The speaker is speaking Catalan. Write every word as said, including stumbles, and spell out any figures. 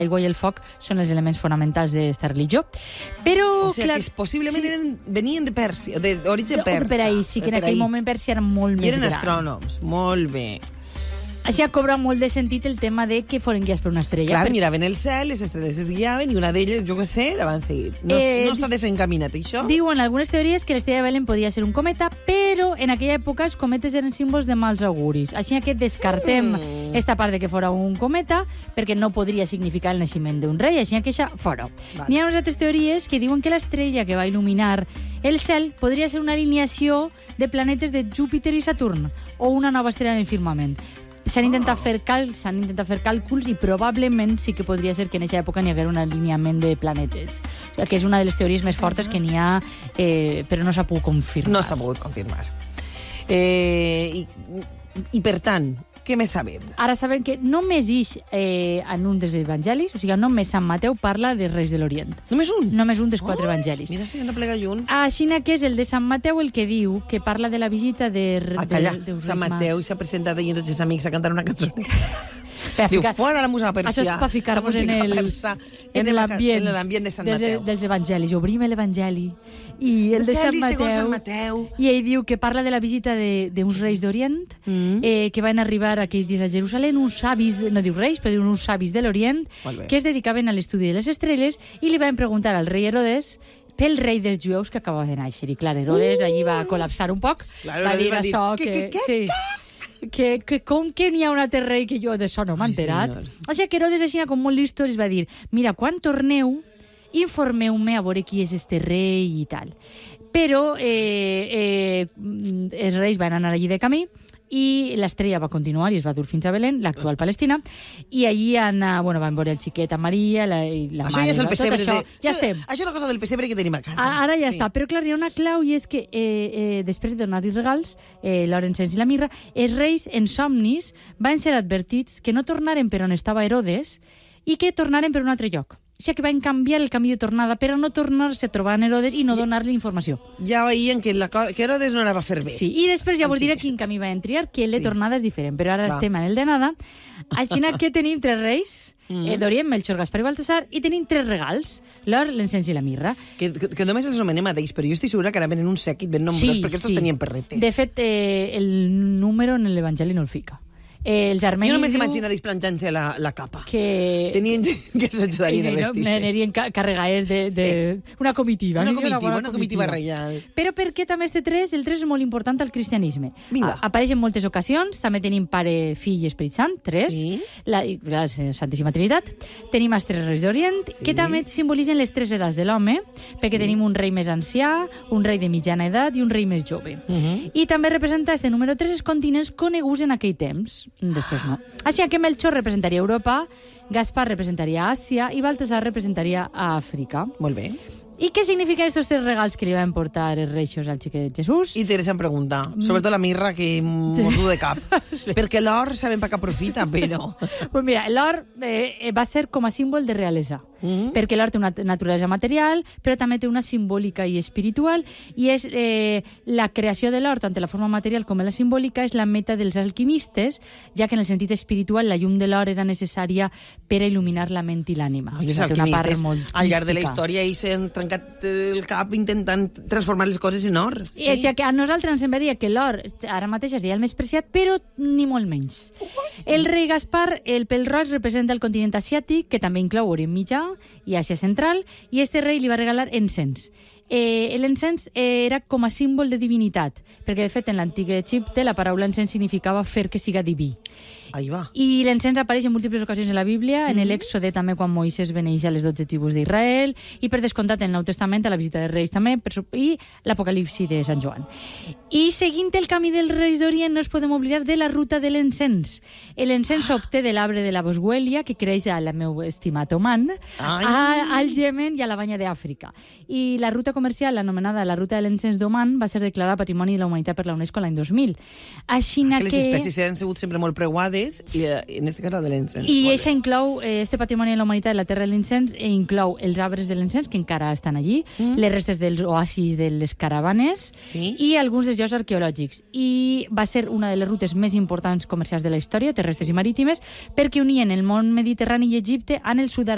l'aigua i el foc són els elements fonamentals d'aquesta religió. Però, o sigui, clar, que possiblement sí. eren, venien de Pèrsia, d'origen persa. Per ahí, sí, que en aquell moment Pèrsia era molt I més eren gran. astrònoms, molt bé. Així cobra molt de sentit el tema de que foren guiats per una estrella. Clar, perquè... miraven el cel, les estrelles es guiaven i una d'elles, jo què sé, la van seguir. No, Eh, no està desencaminat, això? Diuen algunes teories que l'estrella de Belén podia ser un cometa, però en aquella època els cometes eren símbols de mals auguris. Així que descartem Mm. esta part de que fora un cometa, perquè no podria significar el naixement d'un rei, així que això fora. Vale. N'hi ha unes altres teories que diuen que l'estrella que va il·luminar el cel podria ser una alineació de planetes de Júpiter i Saturn, o una nova estrella en el firmament. S'han intentat, Oh. fer cal, s'han intentat fer càlculs i probablement sí que podria ser que en aquesta època n'hi hagués un alineament de planetes. O sigui, que és una de les teories més fortes que n'hi ha, eh, però no s'ha pogut confirmar. No s'ha pogut confirmar. Eh, i, I, per tant, què més sabem? Ara sabem que només ix eh, en un dels evangelis, o sigui, només Sant Mateu parla de Reis de l'Orient. Només un? Només un dels quatre Oh, evangelis. Mira si no plega junt. Així que és el de Sant Mateu el que diu que parla de la visita de... A de, callar, de, de Sant Mateu i s'ha presentat allí tots els amics a cantar una cançó. Per Diu, ficar- fora la música persa. Això és per ficar-nos en el- en l'ambient en l'ambient de Sant dels, Mateu. dels evangelis. Obrim l'evangeli. I el de Sant Evangeli segons Sant Mateu, Mateu. i ell diu que parla de la visita d'uns reis d'Orient, Mm. eh, que van arribar aquells dies a Jerusalem, uns savis, no diu reis, però diu uns savis de l'Orient, Molt bé. que es dedicaven a l'estudi de les estrelles, i li van preguntar al rei Herodes pel rei dels jueus que acabava de néixer. I clar, Herodes allí va col·lapsar un poc. Clar, va Herodes dir va dir, això, "Què, que... què, què, sí, que, que com que n'hi ha un altre rei que jo d'això no m'he Ai, enterat. senyor. O sigui que Herodes, així com molt listo, els va dir, mira, quan torneu, informeu-me a veure qui és este rei i tal. Però eh, eh, els reis van anar allí de camí i l'estrella va continuar i es va dur fins a Belén, l'actual Palestina, i allí anà, bueno, van veure el xiquet a Maria, la, i la Això mare... ja és el tot pessebre. Això, de... ja això, estem. Això és una cosa del pessebre que tenim a casa. A- Ara ja Sí. està, però clar, hi ha una clau i és que eh, eh, després de donar-li regals, eh, l'or, encens i la mirra, els reis en somnis van ser advertits que no tornaren per on estava Herodes i que tornaren per un altre lloc. O sigui que van canviar el camí de tornada per a no tornar-se a trobar en Herodes i no donar-li informació. Ja veien que, la co... que Herodes no la va fer bé. Sí, i després ja El vos diré xiquet. quin camí va triar, que el de Sí. tornada és diferent, però ara Va. estem en el d'anada. Així que tenim tres reis, Mm. eh, d'Orient, Melchor, Gaspar i Baltasar, i tenim tres regals, l'or, l'encens i la mirra. Que, que, que només els anomenem a d'ells, però jo estic segura que anaven en un sèquit ben nombrós, perquè estos tenien perretes. De fet, eh, el número en l'Evangeli no el fica. Eh, els armenis Jo només diu imagino d'ells planxant-se la, la capa. que... Tenien gent que s'ajudarien a vestir-se. Anirien ca carregades de, de... Sí. Una comitiva. Una aniria comitiva, bona una comitiva reial. Però per què també este tres? El tres és molt important al cristianisme. Vinga. A apareix en moltes ocasions. També tenim Pare, Fill i Esperit Sant, tres. Sí. La, i la Santíssima Trinitat. Tenim els tres reis d'Orient, Sí. que també simbolitzen les tres edats de l'home, perquè Sí. tenim un rei més ancià, un rei de mitjana edat i un rei més jove. Uh -huh. I també representa este número tres els continents coneguts en aquell temps. Després no. Així que Melchor representaria Europa, Gaspar representaria Àsia i Baltasar representaria a Àfrica. Molt bé. I què signifiquen estos tres regals que li van portar els reixos al xiquet Jesús? Interessant pregunta. Sobretot la mirra, que m'ho de cap. Sí. Perquè l'or sabem per què aprofita, però... Pues mira, l'or eh, va ser com a símbol de realesa. Uh -huh. Perquè l'or té una naturalesa material, però també té una simbòlica i espiritual, i és eh, la creació de l'or, tant en la forma material com en la simbòlica, és la meta dels alquimistes, ja que en el sentit espiritual la llum de l'or era necessària per a il·luminar la ment i l'ànima. Els alquimistes, al llarg de la història, ells s'han trencat el cap intentant transformar les coses en or. Sí. I així que a nosaltres ens semblaria que l'or ara mateix seria el més preciat, però ni molt menys. El rei Gaspar, el pèl roig, representa el continent asiàtic, que també inclou Orient Mitjà i Àsia Central, i este rei li va regalar encens. Eh, l'encens eh, era com a símbol de divinitat, perquè de fet en l'antic Egipte la paraula encens significava fer que siga diví. Ahí va. I l'encens apareix en múltiples ocasions en la Bíblia, en l'Èxode també quan Moisès beneix a les dotze tribus d'Israel, i per descomptat en el Nou Testament a la visita dels reis també, per, i l'Apocalipsi de Sant Joan. I seguint el camí dels reis d'Orient no es podem oblidar de la ruta de l'encens. L'encens s'obté de l'arbre de la boswèlia, que creix al meu estimat Oman, a, al Yemen i a la banya d'Àfrica. I la ruta comercial, anomenada la ruta de l'encens d'Oman, va ser declarada Patrimoni de la Humanitat per la UNESCO l'any dos mil. Així que que... les espècies han sigut sempre molt preuades, i en aquest cas la de l'encens. I això inclou, eh, este patrimoni de la humanitat de la terra de l'encens, e inclou els arbres de l'encens, que encara estan allí, mm. les restes dels oasis de les caravanes, sí. i alguns dels llocs arqueològics. I va ser una de les rutes més importants comercials de la història, terrestres sí. i marítimes, perquè unien el món mediterrani i Egipte amb el sud